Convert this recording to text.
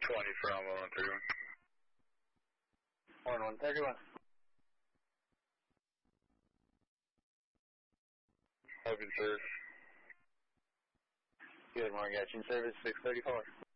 20 from 131. 131. Open service. Good morning, got you in service 634.